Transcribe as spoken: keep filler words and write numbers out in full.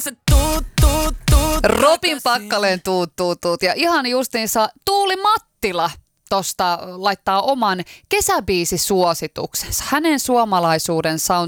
Se tuut, tuut, tuut. Robin Pakkaleen tuut, tuut, tuut. Ja ihan justiinsa Tuuli Mattila tosta laittaa oman kesäbiisisuosituksensa. Hänen suomalaisuuden sound